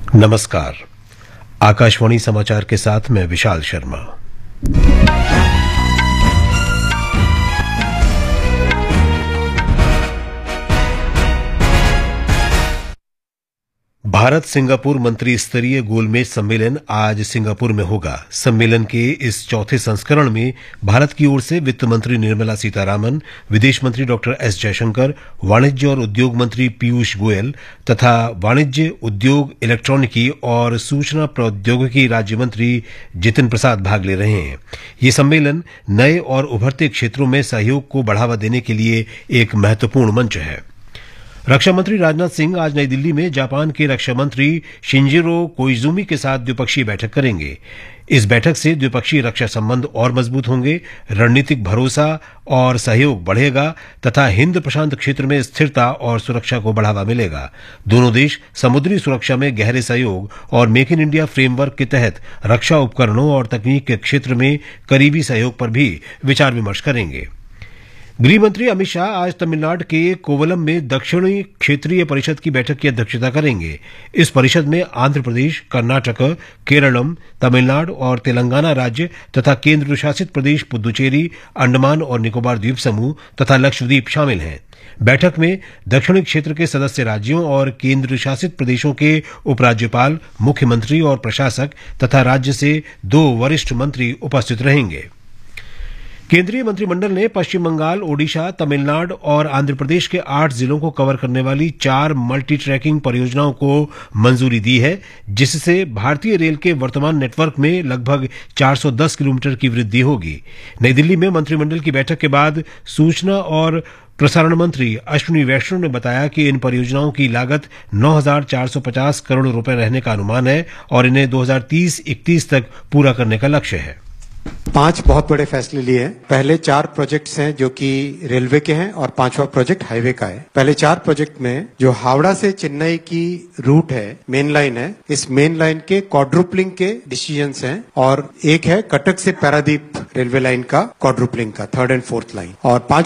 नमस्कार। आकाशवाणी समाचार के साथ मैं विशाल शर्मा। भारत सिंगापुर मंत्री स्तरीय गोलमेज सम्मेलन आज सिंगापुर में होगा। सम्मेलन के इस चौथे संस्करण में भारत की ओर से वित्त मंत्री निर्मला सीतारामन, विदेश मंत्री डॉक्टर एस जयशंकर, वाणिज्य और उद्योग मंत्री पीयूष गोयल तथा वाणिज्य, उद्योग, इलेक्ट्रॉनिकी और सूचना प्रौद्योगिकी राज्य मंत्री जितिन प्रसाद भाग ले रहे हैं। ये सम्मेलन नए और उभरते क्षेत्रों में सहयोग को बढ़ावा देने के लिए एक महत्वपूर्ण मंच है। रक्षा मंत्री राजनाथ सिंह आज नई दिल्ली में जापान के रक्षा मंत्री शिंजिरो कोइजुमी के साथ द्विपक्षीय बैठक करेंगे। इस बैठक से द्विपक्षीय रक्षा संबंध और मजबूत होंगे, रणनीतिक भरोसा और सहयोग बढ़ेगा तथा हिंद प्रशांत क्षेत्र में स्थिरता और सुरक्षा को बढ़ावा मिलेगा। दोनों देश समुद्री सुरक्षा में गहरे सहयोग और मेक इन इंडिया फ्रेमवर्क के तहत रक्षा उपकरणों और तकनीक के क्षेत्र में करीबी सहयोग पर भी विचार विमर्श करेंगे। गृह मंत्री अमित शाह आज तमिलनाडु के कोवलम में दक्षिणी क्षेत्रीय परिषद की बैठक की अध्यक्षता करेंगे। इस परिषद में आंध्र प्रदेश, कर्नाटक, केरलम, तमिलनाडु और तेलंगाना राज्य तथा केंद्र शासित प्रदेश पुदुचेरी, अंडमान और निकोबार द्वीप समूह तथा लक्षद्वीप शामिल हैं। बैठक में दक्षिणी क्षेत्र के सदस्य राज्यों और केंद्र शासित प्रदेशों के उपराज्यपाल, मुख्यमंत्री और प्रशासक तथा राज्य से 2 वरिष्ठ मंत्री उपस्थित रहेंगे। केंद्रीय मंत्रिमंडल ने पश्चिम बंगाल, ओडिशा, तमिलनाडु और आंध्र प्रदेश के 8 जिलों को कवर करने वाली 4 मल्टी ट्रैकिंग परियोजनाओं को मंजूरी दी है, जिससे भारतीय रेल के वर्तमान नेटवर्क में लगभग 410 किलोमीटर की वृद्धि होगी। नई दिल्ली में मंत्रिमंडल की बैठक के बाद सूचना और प्रसारण मंत्री अश्विनी वैष्णव ने बताया कि इन परियोजनाओं की लागत 9,450 करोड़ रुपए रहने का अनुमान है और इन्हें 2030-31 तक पूरा करने का लक्ष्य है। 5 बहुत बड़े फैसले लिए हैं। पहले 4 प्रोजेक्ट्स हैं जो कि रेलवे के हैं और 5वां प्रोजेक्ट हाईवे का है। पहले 4 प्रोजेक्ट में जो हावड़ा से चेन्नई की रूट है, मेन लाइन है, इस मेन लाइन के क्वाड्रुपलिंग के डिसीजंस हैं और एक है कटक से पारादीप रेलवे लाइन का क्वाड्रुपलिंग का 3rd and 4th लाइन। और 5